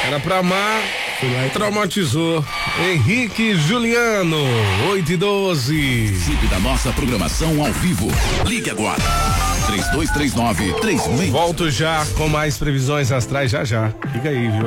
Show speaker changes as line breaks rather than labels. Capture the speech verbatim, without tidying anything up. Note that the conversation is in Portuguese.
Era pra amar, traumatizou. Henrique Juliano, oito e doze.
Participe da nossa programação ao vivo. Ligue agora. três dois três nove três seis.
Volto já com mais previsões astrais já já. Fica aí, viu?